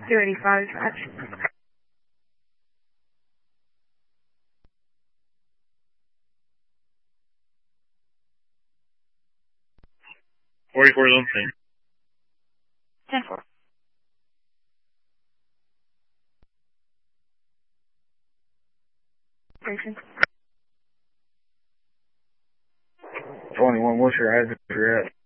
285 match. 44 is on scene. 10-4. Station. 21, what's your address you're at?